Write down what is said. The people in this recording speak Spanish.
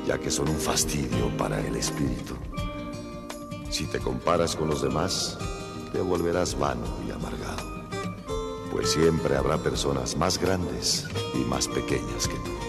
ya que son un fastidio para el espíritu. Si te comparas con los demás, te volverás vano y amargado, pues siempre habrá personas más grandes y más pequeñas que tú.